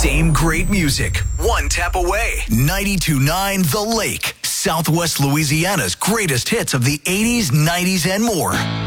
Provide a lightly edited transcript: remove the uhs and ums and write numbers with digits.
Same great music, one tap away. 92.9 The Lake, Southwest Louisiana's greatest hits of the 80s, 90s, and more.